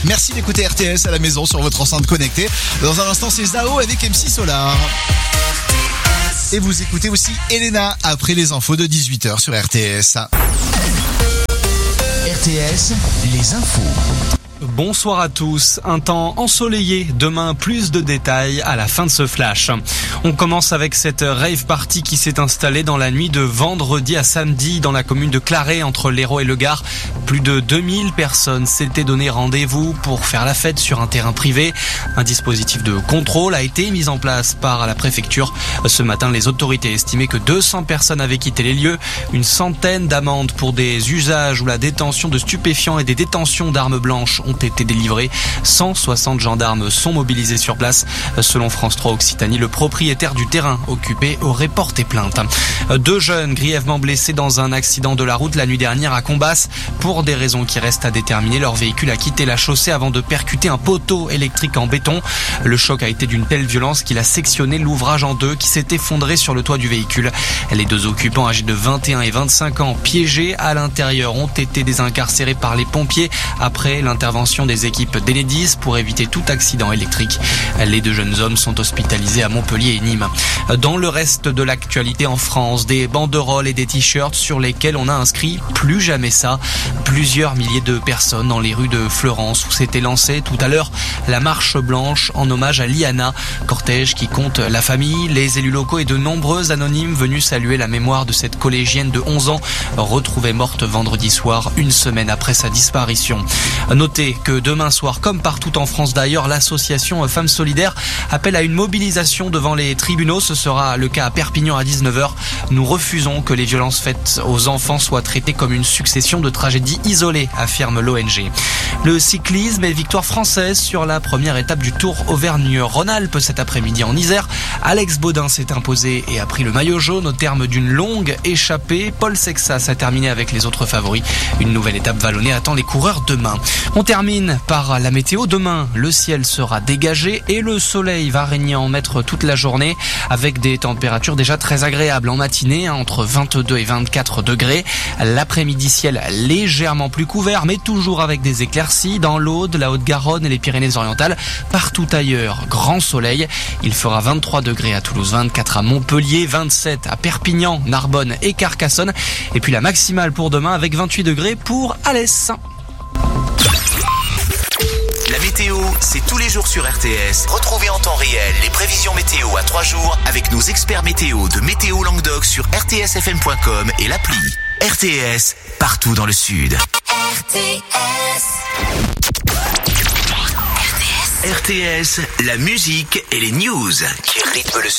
Merci d'écouter RTS à la maison sur votre enceinte connectée. Dans un instant, c'est Zao avec MC Solar. Et vous écoutez aussi Elena après les infos de 18h sur RTS. RTS, les infos. Bonsoir à tous. Un temps ensoleillé. Demain, plus de détails à la fin de ce flash. On commence avec cette rave party qui s'est installée dans la nuit de vendredi à samedi dans la commune de Claré entre l'Hérault et le Gard. Plus de 2000 personnes s'étaient donné rendez-vous pour faire la fête sur un terrain privé. Un dispositif de contrôle a été mis en place par la préfecture. Ce matin, les autorités estimaient que 200 personnes avaient quitté les lieux. Une centaine d'amendes pour des usages ou la détention de stupéfiants et des détentions d'armes blanches ont été délivrés. 160 gendarmes sont mobilisés sur place. Selon France 3 Occitanie, le propriétaire du terrain occupé aurait porté plainte. 2 jeunes grièvement blessés dans un accident de la route la nuit dernière à Combas. Pour des raisons qui restent à déterminer, leur véhicule a quitté la chaussée avant de percuter un poteau électrique en béton. Le choc a été d'une telle violence qu'il a sectionné l'ouvrage en deux qui s'est effondré sur le toit du véhicule. Les 2 occupants âgés de 21 et 25 ans piégés à l'intérieur ont été désincarcérés par les pompiers après l'intervention des équipes d'Enedis pour éviter tout accident électrique. Les 2 jeunes hommes sont hospitalisés à Montpellier et Nîmes. Dans le reste de l'actualité en France, des banderoles et des t-shirts sur lesquels on a inscrit « Plus jamais ça ». Plusieurs milliers de personnes dans les rues de Fleurance où s'était lancée tout à l'heure la marche blanche en hommage à Liana. Cortège qui compte la famille, les élus locaux et de nombreux anonymes venus saluer la mémoire de cette collégienne de 11 ans retrouvée morte vendredi soir, une semaine après sa disparition. Notez que demain soir, comme partout en France d'ailleurs, l'association Femmes Solidaires appelle à une mobilisation devant les tribunaux. Ce sera le cas à Perpignan à 19h. Nous refusons que les violences faites aux enfants soient traitées comme une succession de tragédies isolées, affirme l'ONG. Le cyclisme et victoire française sur la première étape du Tour Auvergne-Rhône-Alpes cet après-midi en Isère. Alex Baudin s'est imposé et a pris le maillot jaune au terme d'une longue échappée. Paul Sexas a terminé avec les autres favoris. Une nouvelle étape vallonnée attend les coureurs demain. On termine par la météo. Demain, le ciel sera dégagé et le soleil va régner en maître toute la journée avec des températures déjà très agréables en matinée, entre 22 et 24 degrés. L'après-midi, ciel légèrement plus couvert, mais toujours avec des éclaircies dans l'Aude, la Haute-Garonne et les Pyrénées-Orientales. Partout ailleurs, grand soleil. Il fera 23 degrés à Toulouse, 24 à Montpellier, 27 à Perpignan, Narbonne et Carcassonne. Et puis la maximale pour demain avec 28 degrés pour Alès. La météo, c'est tous les jours sur RTS. Retrouvez en temps réel les prévisions météo à 3 jours avec nos experts météo de Météo Languedoc sur rtsfm.com et l'appli. RTS, partout dans le Sud. RTS, la musique et les news qui rythment le Sud.